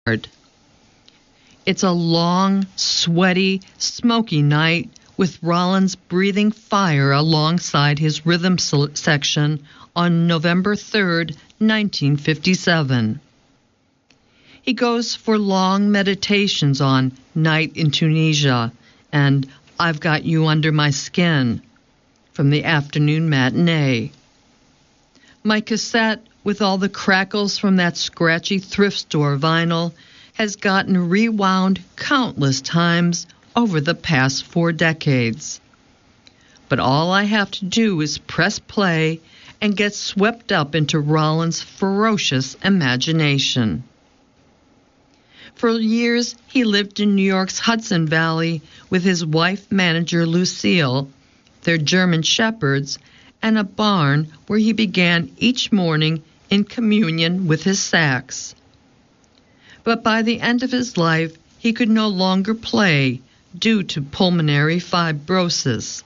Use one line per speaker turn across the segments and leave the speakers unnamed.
It's a long, sweaty, smoky night with Rollins breathing fire alongside his rhythm section on November 3rd, 1957. He goes for long meditations on Night in Tunisia and I've Got You Under My Skin from the afternoon matinee. My cassette, with all the crackles from that scratchy thrift store vinyl, has gotten rewound countless times over the past 4 decades. But all I have to do is press play and get swept up into Rollins' ferocious imagination. For years, he lived in New York's Hudson Valley with his wife manager Lucille, their German shepherds, and a barn where he began each morning in communion with his sax. But by the end of his life, he could no longer play due to pulmonary fibrosis.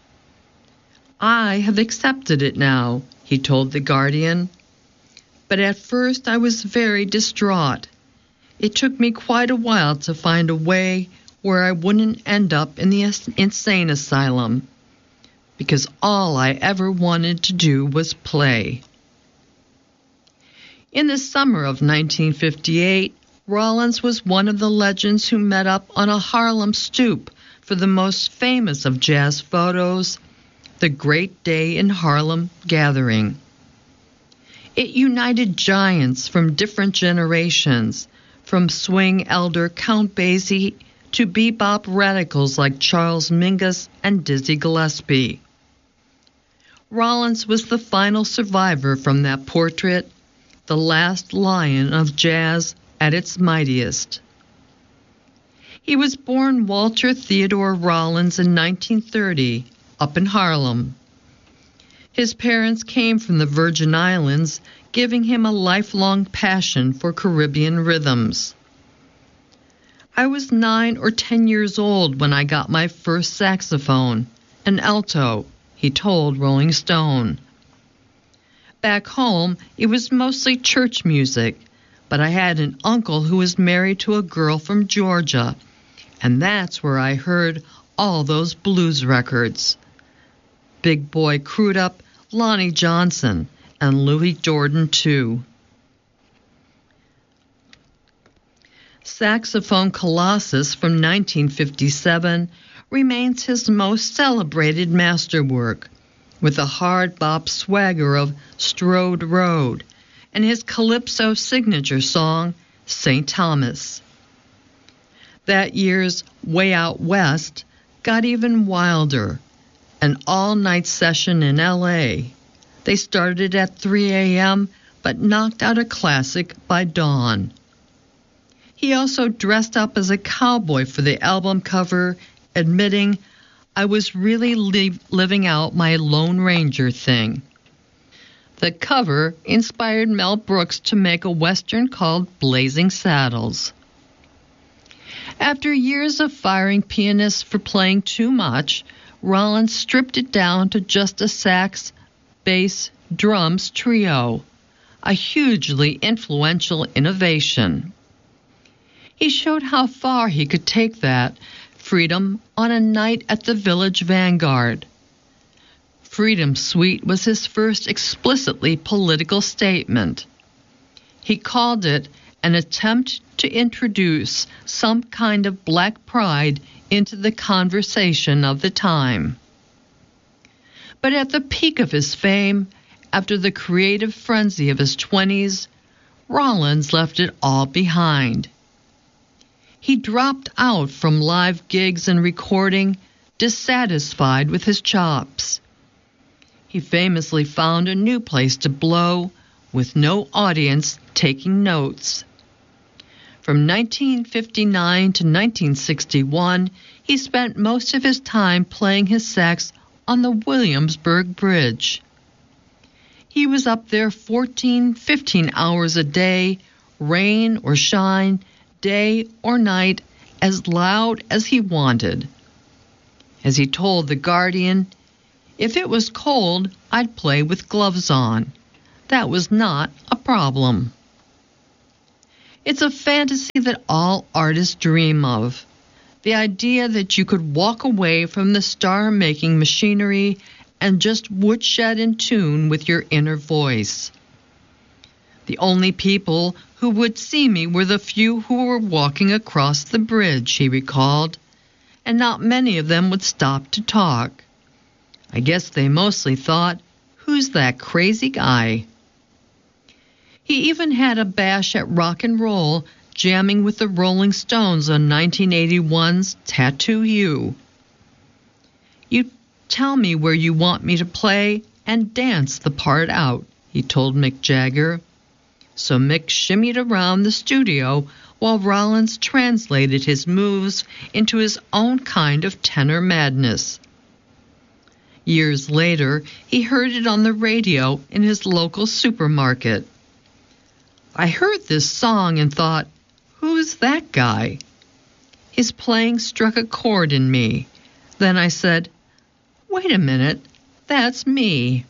I have accepted it now, he told The Guardian. But at first I was very distraught. It took me quite a while to find a way where I wouldn't end up in the insane asylum, because all I ever wanted to do was play. In the summer of 1958, Rollins was one of the legends who met up on a Harlem stoop for the most famous of jazz photos, the Great Day in Harlem gathering. It united giants from different generations, from swing elder Count Basie to bebop radicals like Charles Mingus and Dizzy Gillespie. Rollins was the final survivor from that portrait, the last lion of jazz at its mightiest. He was born Walter Theodore Rollins in 1930, up in Harlem. His parents came from the Virgin Islands, giving him a lifelong passion for Caribbean rhythms. I was 9 or 10 years old when I got my first saxophone, an alto, he told Rolling Stone. Back home, it was mostly church music, but I had an uncle who was married to a girl from Georgia, and that's where I heard all those blues records. Big Boy Crudup, Lonnie Johnson, and Louis Jordan, too. Saxophone Colossus from 1957 remains his most celebrated masterwork, with the hard bop swagger of Strode Road and his calypso signature song, St. Thomas. That year's Way Out West got even wilder, an all-night session in L.A. They started at 3 a.m., but knocked out a classic by dawn. He also dressed up as a cowboy for the album cover, admitting, "I was really living out my Lone Ranger thing." The cover inspired Mel Brooks to make a Western called Blazing Saddles. After years of firing pianists for playing too much, Rollins stripped it down to just a sax, bass, drums trio, a hugely influential innovation. He showed how far he could take that freedom on a night at the Village Vanguard. Freedom Suite was his first explicitly political statement. He called it an attempt to introduce some kind of black pride into the conversation of the time. But at the peak of his fame, after the creative frenzy of his 20s, Rollins left it all behind. He dropped out from live gigs and recording, dissatisfied with his chops. He famously found a new place to blow, with no audience taking notes. From 1959 to 1961, he spent most of his time playing his sax on the Williamsburg Bridge. He was up there 14, 15 hours a day, rain or shine, day or night, as loud as he wanted. As he told The Guardian, "If it was cold, I'd play with gloves on. That was not a problem." It's a fantasy that all artists dream of. The idea that you could walk away from the star-making machinery and just woodshed in tune with your inner voice. The only people who would see me were the few who were walking across the bridge, he recalled, and not many of them would stop to talk. I guess they mostly thought, "Who's that crazy guy?" He even had a bash at rock and roll, jamming with the Rolling Stones on 1981's Tattoo You. "You tell me where you want me to play and dance the part out," he told Mick Jagger. So Mick shimmied around the studio while Rollins translated his moves into his own kind of tenor madness. Years later, he heard it on the radio in his local supermarket. "I heard this song and thought, who's that guy? His playing struck a chord in me. Then I said, wait a minute, that's me."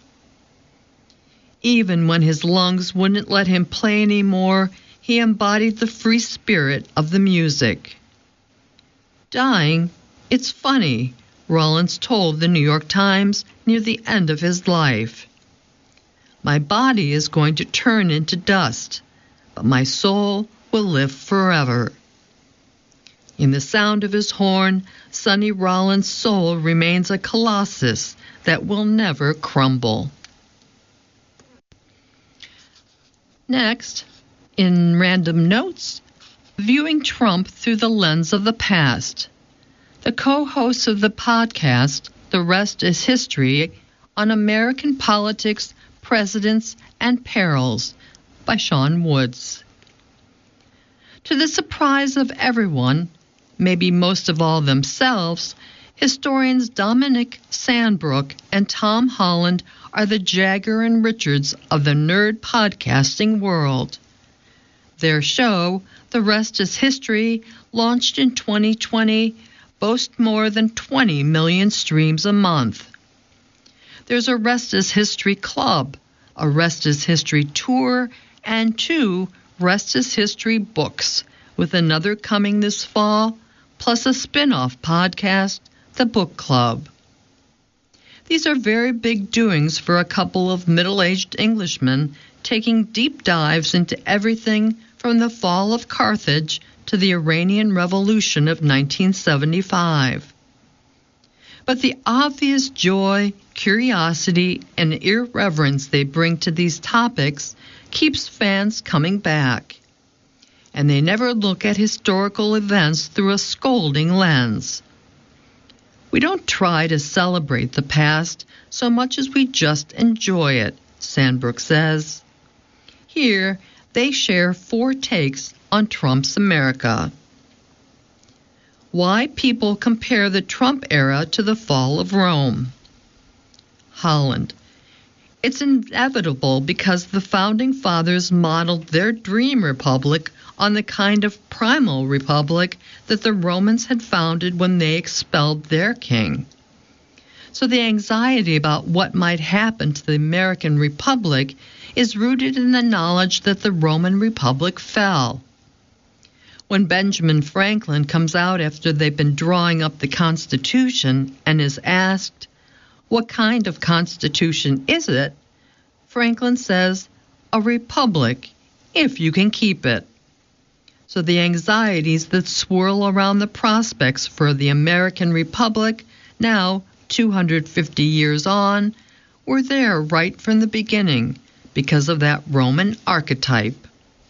Even when his lungs wouldn't let him play anymore, he embodied the free spirit of the music. Dying, it's funny, Rollins told the New York Times near the end of his life. "My body is going to turn into dust, but my soul will live forever." In the sound of his horn, Sonny Rollins' soul remains a colossus that will never crumble. Next, in Random Notes, viewing Trump through the lens of the past. The co-host of the podcast, The Rest is History, on American Politics, Presidents, and Perils, by Sean Woods. To the surprise of everyone, maybe most of all themselves, historians Dominic Sandbrook and Tom Holland are the Jagger and Richards of the nerd podcasting world. Their show, The Rest is History, launched in 2020, boasts more than 20 million streams a month. There's a Rest is History Club, a Rest is History Tour, and 2 Rest is History books, with another coming this fall, plus a spin-off podcast, The Book Club. These are very big doings for a couple of middle-aged Englishmen taking deep dives into everything from the fall of Carthage to the Iranian Revolution of 1975. But the obvious joy, curiosity, and irreverence they bring to these topics keeps fans coming back. And they never look at historical events through a scolding lens. "We don't try to celebrate the past so much as we just enjoy it," Sandbrook says. Here, they share 4 takes on Trump's America. Why people compare the Trump era to the fall of Rome. Holland. It's inevitable because the Founding Fathers modeled their dream republic on the kind of primal republic that the Romans had founded when they expelled their king. So the anxiety about what might happen to the American Republic is rooted in the knowledge that the Roman Republic fell. When Benjamin Franklin comes out after they've been drawing up the Constitution and is asked, "What kind of Constitution is it?" Franklin says, "A republic, if you can keep it." So the anxieties that swirl around the prospects for the American Republic, now 250 years on, were there right from the beginning because of that Roman archetype.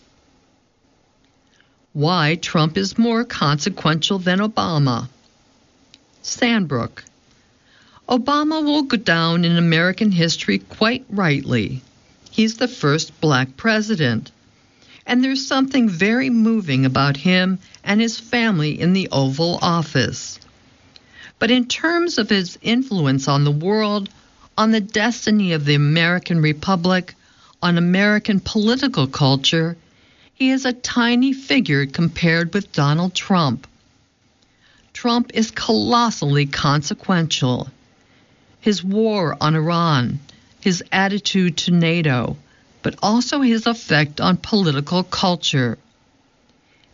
Why Trump is more consequential than Obama. Sandbrook. Obama will go down in American history quite rightly. He's the first black president. And there's something very moving about him and his family in the Oval Office. But in terms of his influence on the world, on the destiny of the American Republic, on American political culture, he is a tiny figure compared with Donald Trump. Trump is colossally consequential. His war on Iran, his attitude to NATO, but also his effect on political culture.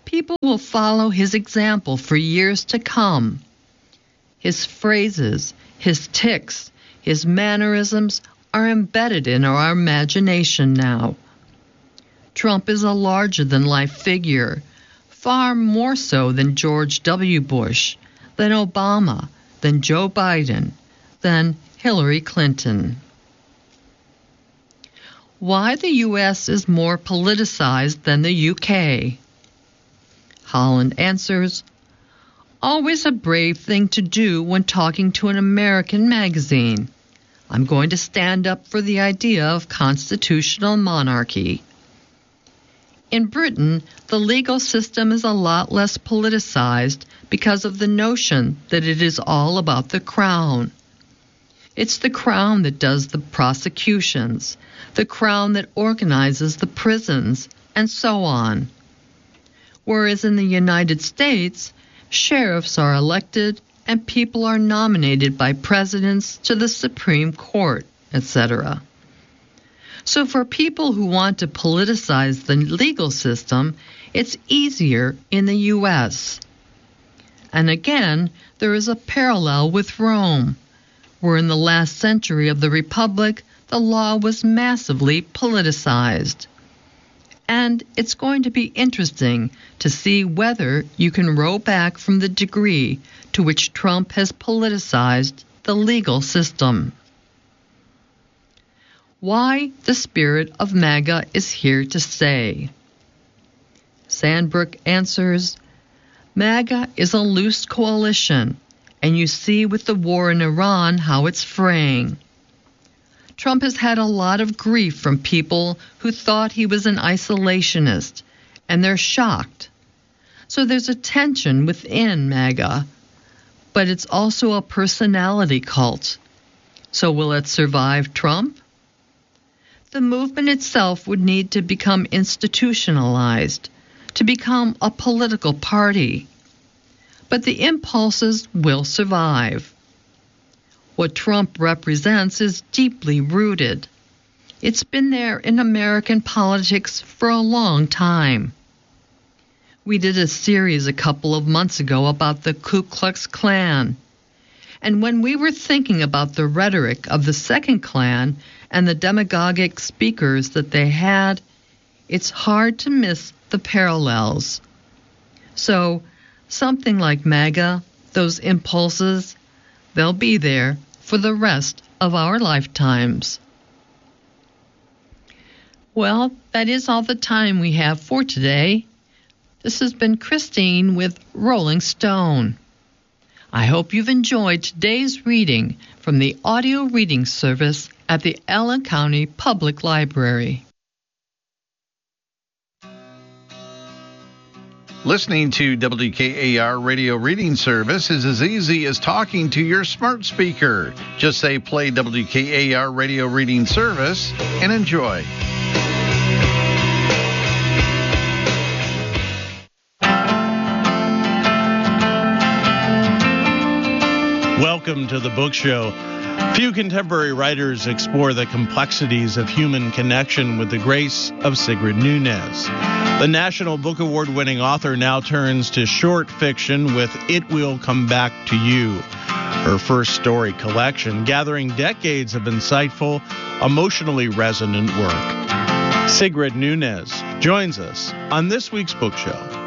People will follow his example for years to come. His phrases, his tics, his mannerisms are embedded in our imagination now. Trump is a larger-than-life figure, far more so than George W. Bush, than Obama, than Joe Biden, than Hillary Clinton. Why the U.S. is more politicized than the U.K. Holland answers, always a brave thing to do when talking to an American magazine. I'm going to stand up for the idea of constitutional monarchy. In Britain, the legal system is a lot less politicized because of the notion that it is all about the Crown. It's the Crown that does the prosecutions, the Crown that organizes the prisons, and so on. Whereas in the United States, sheriffs are elected and people are nominated by presidents to the Supreme Court, etc. So for people who want to politicize the legal system, it's easier in the U.S. And again, there is a parallel with Rome, where in the last century of the Republic, the law was massively politicized. And it's going to be interesting to see whether you can row back from the degree to which Trump has politicized the legal system. Why the spirit of MAGA is here to stay. Sandbrook answers, MAGA is a loose coalition, and you see with the war in Iran how it's fraying. Trump has had a lot of grief from people who thought he was an isolationist, and they're shocked. So there's a tension within MAGA, but it's also a personality cult. So will it survive Trump? The movement itself would need to become institutionalized, to become a political party. But the impulses will survive. What Trump represents is deeply rooted. It's been there in American politics for a long time. We did a series a couple of months ago about the Ku Klux Klan. And when we were thinking about the rhetoric of the Second Klan and the demagogic speakers that they had, it's hard to miss the parallels. So, something like MAGA, those impulses, they'll be there for the rest of our lifetimes. Well, that is all the time we have for today. This has been Christine with Rolling Stone. I hope you've enjoyed today's reading from the audio reading service at the Allen County Public Library.
Listening to WKAR Radio Reading Service is as easy as talking to your smart speaker. Just say play WKAR Radio Reading Service and enjoy.
Welcome to the Book Show. Few contemporary writers explore the complexities of human connection with the grace of Sigrid Nunez. The National Book Award-winning author now turns to short fiction with It Will Come Back to You, her first story collection, gathering decades of insightful, emotionally resonant work. Sigrid Nunez joins us on this week's Book Show.